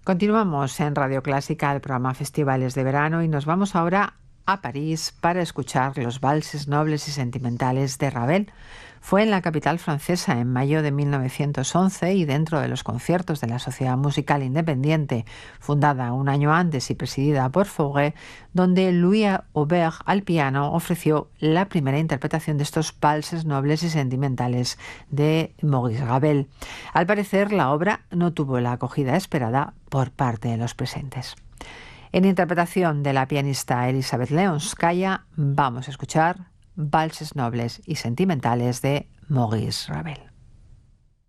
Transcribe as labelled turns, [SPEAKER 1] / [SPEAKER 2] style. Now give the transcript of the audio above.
[SPEAKER 1] Continuamos en Radio Clásica, el programa Festivales de Verano, y nos vamos ahora a París para escuchar los valses nobles y sentimentales de Ravel. Fue en la capital francesa en mayo de 1911 y dentro de los conciertos de la Sociedad Musical Independiente, fundada un año antes y presidida por Fauré, donde Louis Aubert al piano ofreció la primera interpretación de estos valses nobles y sentimentales de Maurice Ravel. Al parecer, la obra no tuvo la acogida esperada por parte de los presentes. En interpretación de la pianista Elisabeth Leonskaya, vamos a escuchar Valses nobles y sentimentales de Maurice Ravel.